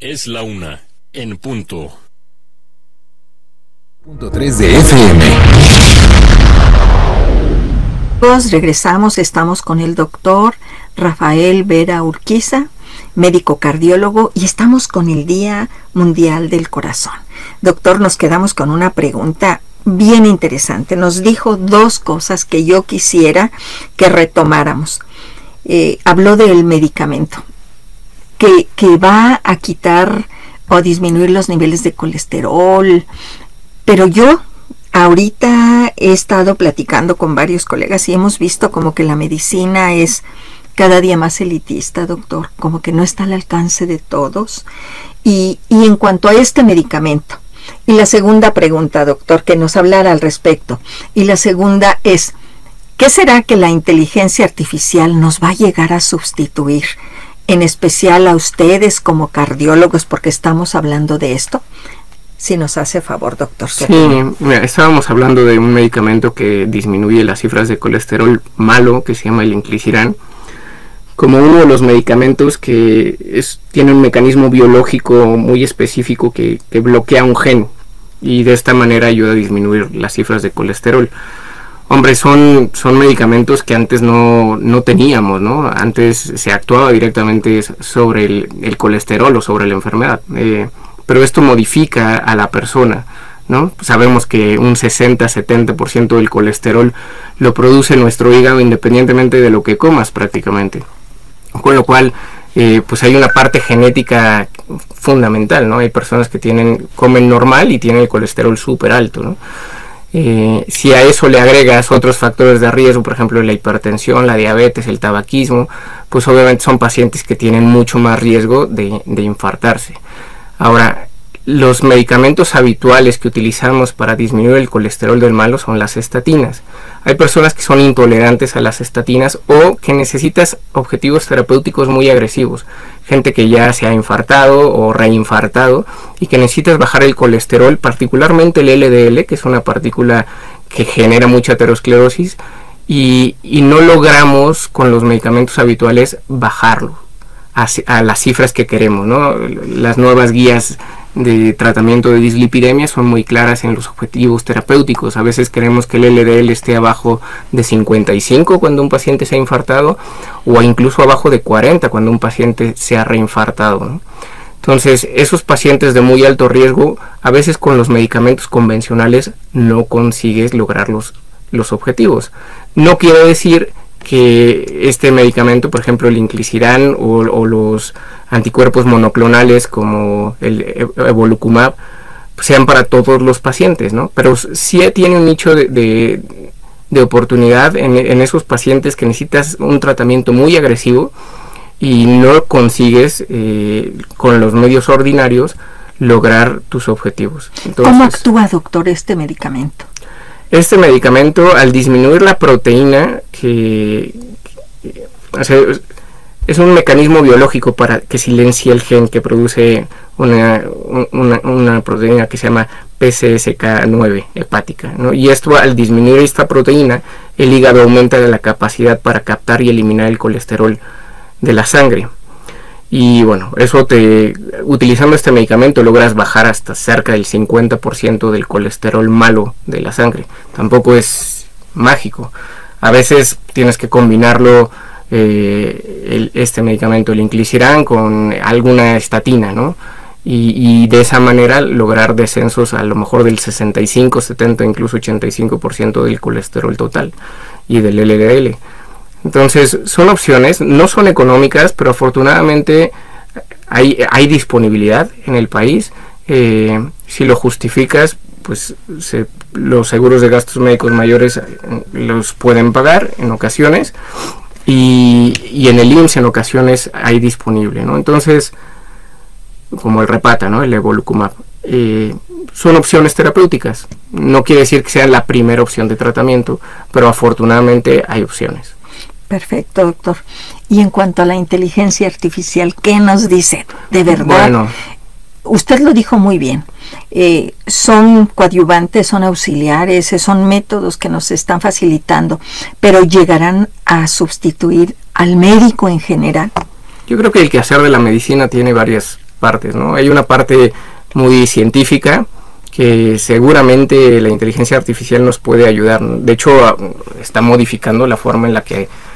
Es la 1:00 .3 de FM. Regresamos, estamos con el doctor Rafael Vera Urquiza, médico cardiólogo, y estamos con el Día Mundial del Corazón. Doctor, nos quedamos con una pregunta bien interesante. Nos dijo dos cosas que yo quisiera que retomáramos. Habló del medicamento que va a quitar o disminuir los niveles de colesterol, pero yo ahorita he estado platicando con varios colegas y hemos visto como que la medicina es cada día más elitista, doctor, como que no está al alcance de todos. Y en cuanto a este medicamento, y la segunda pregunta, doctor, que nos hablara al respecto, y la segunda es, ¿qué será que la inteligencia artificial nos va a llegar a sustituir? En especial a ustedes como cardiólogos, porque estamos hablando de esto. Si nos hace favor, doctor. Sí, mira, estábamos hablando de un medicamento que disminuye las cifras de colesterol malo, que se llama el inclisiran, como uno de los medicamentos que tiene un mecanismo biológico muy específico que bloquea un gen y de esta manera ayuda a disminuir las cifras de colesterol. Hombre, son medicamentos que antes no teníamos, ¿no? Antes se actuaba directamente sobre el colesterol o sobre la enfermedad, pero esto modifica a la persona, ¿no? Sabemos que un 60-70% del colesterol lo produce nuestro hígado independientemente de lo que comas prácticamente, con lo cual pues hay una parte genética fundamental, ¿no? Hay personas que comen normal y tienen el colesterol súper alto, ¿no? Si a eso le agregas otros factores de riesgo, por ejemplo la hipertensión, la diabetes, el tabaquismo, pues obviamente son pacientes que tienen mucho más riesgo de infartarse. Ahora, los medicamentos habituales que utilizamos para disminuir el colesterol del malo son las estatinas. Hay personas que son intolerantes a las estatinas o que necesitas objetivos terapéuticos muy agresivos. Gente que ya se ha infartado o reinfartado y que necesitas bajar el colesterol, particularmente el LDL, que es una partícula que genera mucha aterosclerosis, y no logramos con los medicamentos habituales bajarlo a las cifras que queremos, ¿no? Las nuevas guías de tratamiento de dislipidemia son muy claras en los objetivos terapéuticos. A veces queremos que el LDL esté abajo de 55 cuando un paciente se ha infartado, o incluso abajo de 40 cuando un paciente se ha reinfartado, ¿no? Entonces, esos pacientes de muy alto riesgo, a veces con los medicamentos convencionales no consigues lograr los objetivos. No quiere decir que este medicamento, por ejemplo el inclisiran o los anticuerpos monoclonales como el evolucumab, sean para todos los pacientes, ¿no? Pero sí tiene un nicho de oportunidad en esos pacientes que necesitas un tratamiento muy agresivo y no consigues con los medios ordinarios lograr tus objetivos. Entonces, ¿cómo actúa, doctor, este medicamento? Este medicamento, al disminuir la proteína, es un mecanismo biológico para que silencie el gen que produce una proteína que se llama PCSK9 hepática, ¿no? Y esto, al disminuir esta proteína, el hígado aumenta la capacidad para captar y eliminar el colesterol de la sangre. Y bueno, utilizando este medicamento logras bajar hasta cerca del 50% del colesterol malo de la sangre. Tampoco es mágico. A veces tienes que combinarlo, este medicamento, el inclisiran, con alguna estatina, ¿no? Y de esa manera lograr descensos a lo mejor del 65, 70, incluso 85% del colesterol total y del LDL. Entonces son opciones, no son económicas, pero afortunadamente hay disponibilidad en el país. Si lo justificas, pues los seguros de gastos médicos mayores los pueden pagar en ocasiones, y en el IMSS en ocasiones hay disponible, ¿no? Entonces, como el Repata, ¿no? El evolucumab, son opciones terapéuticas. No quiere decir que sea la primera opción de tratamiento, pero afortunadamente hay opciones. Perfecto, doctor. Y en cuanto a la inteligencia artificial, ¿qué nos dice? De verdad, bueno, usted lo dijo muy bien. Son coadyuvantes, son auxiliares, son métodos que nos están facilitando, pero ¿llegarán a sustituir al médico en general? Yo creo que el quehacer de la medicina tiene varias partes, ¿no? Hay una parte muy científica que seguramente la inteligencia artificial nos puede ayudar. De hecho, está modificando la forma en la que